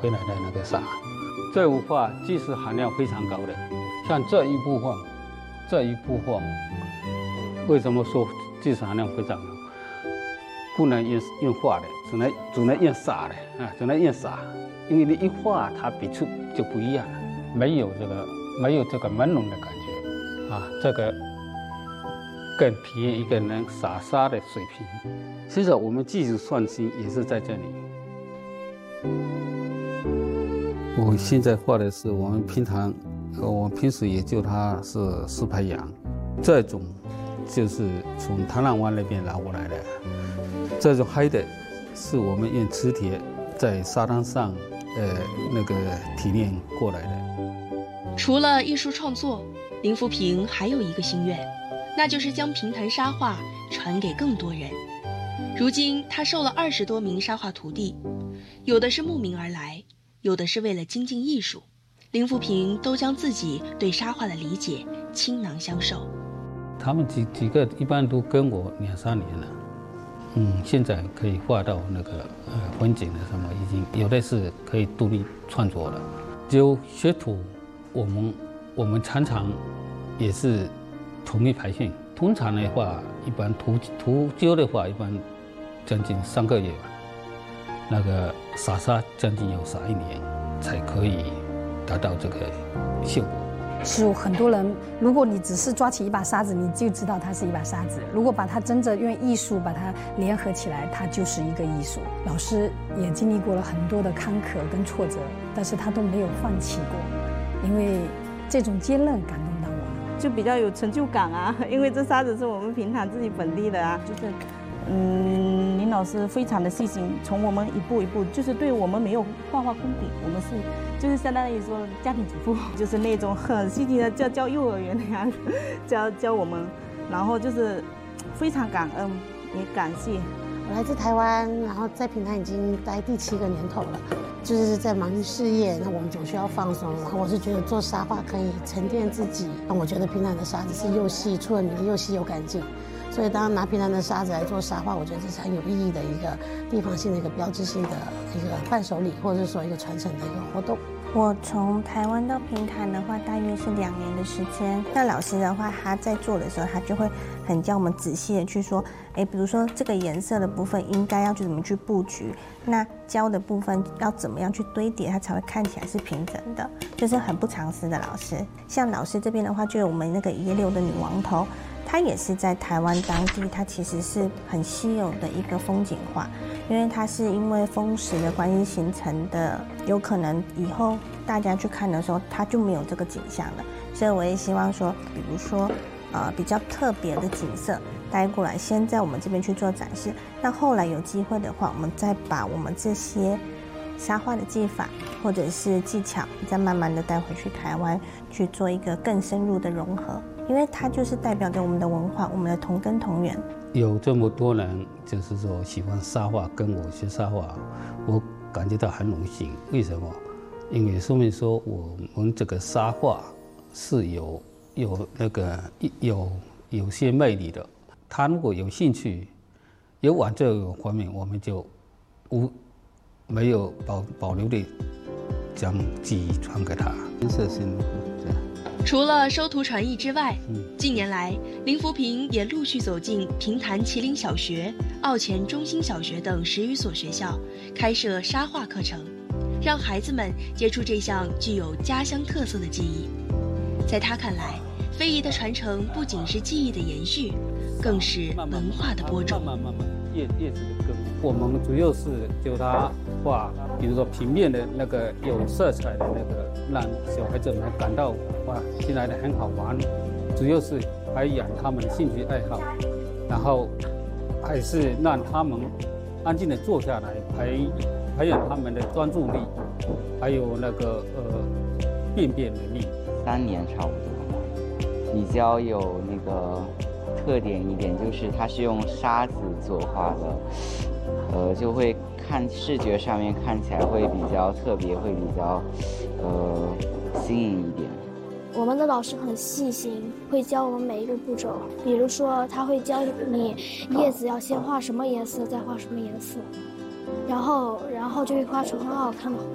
回来的那个沙。这幅画技术含量非常高的，像这一部画，为什么说技术含量非常高？不能用画的，只能用沙的啊，只能用沙，因为你一画它笔触就不一样了，没有这个朦胧的感觉啊，这个更体现一个人撒沙的水平。其实我们技术创新也是在这里。我现在画的是我们平时也叫它是石牌羊，这种就是从唐朗湾那边拿过来的。这种黑的是我们用磁铁在沙滩上提炼过来的。 除了艺术创作，林福平还有一个心愿，那就是将评弹沙画传给更多人。如今他收了20多名沙画徒弟，有的是慕名而来，有的是为了精进艺术。林福平都将自己对沙画的理解倾囊相授。 他们几个一般都跟我2、3年了。现在可以画到那个风景的什么，已经有的是可以独立创作了。就学徒，我们常常也是统一培训。通常的话，一般徒教的话，一般将近3个月吧。那个撒沙将近要撒1年，才可以达到这个效果。 是很多人，如果你只是抓起一把沙子，你就知道它是一把沙子；如果把它真正用艺术把它联合起来，它就是一个艺术。老师也经历过了很多的坎坷跟挫折，但是他都没有放弃过，因为这种坚韧感动到我， 就比较有成就感啊。因为这沙子是我们平潭自己本地的啊，就是林老师非常的细心，从我们一步一步，就是对我们没有画画功底，我们是就是相当于说家庭主妇，就是那种很细心的教幼儿园的样子，教我们，然后就是非常感恩也感谢。 我来自台湾，然后在平潭已经待第7个年头了，就是在忙于事业，那我们总需要放松。然后我是觉得做沙画可以沉淀自己，我觉得平潭的沙子是又细，出了名的又细又干净。所以当拿平潭的沙子来做沙画，我觉得这是很有意义的一个地方性的一个标志性的一个伴手礼，或者是说一个传承的一个活动。 我从台湾到平潭的话，大约是2年的时间。那老师的话，他在做的时候，他就会很教我们仔细的去说，比如说这个颜色的部分应该要去怎么去布局，那胶的部分要怎么样去堆叠，它才会看起来是平整的，就是很不藏私的老师。像老师这边的话，就有我们那个野柳的女王头。它也是在台湾当地，它其实是很稀有的一个风景画，因为它是因为风蚀的关系形成的，有可能以后大家去看的时候，它就没有这个景象了。所以我也希望说，比如说比较特别的景色带过来，先在我们这边去做展示。那后来有机会的话，我们再把我们这些沙画的技法或者是技巧，再慢慢的带回去台湾去做一个更深入的融合。因为它就是代表着我们的文化，我们的同根同源。 有这么多人就是说喜欢沙画，跟我学沙画，我感觉到很荣幸。为什么？因为说明说我们这个沙画是有些魅力的。他如果有兴趣，有往这个方面，我们就没有保留的将技艺传给他。建设性的这样。 除了收徒传艺之外，近年来林福平也陆续走进平潭麒麟小学、澳前中心小学等10余所学校，开设沙画课程，让孩子们接触这项具有家乡特色的技艺。在他看来，非遗的传承不仅是技艺的延续，更是文化的播种。 叶子的根，我们主要是就它画，比如说平面的那个有色彩的那个，让小孩子们感到哇，进来的很好玩。主要是培养他们的兴趣爱好，然后还是让他们安静的坐下来，培养他们的专注力，还有那个辨别能力。 3年差不多，比较有那个特点一点，就是它是用沙子作画的，就会视觉上面看起来会比较特别，会比较新颖一点。 我们的老师很细心，会教我们每一个步骤。比如说，他会教你叶子要先画什么颜色，再画什么颜色，然后就会画出很好看的画。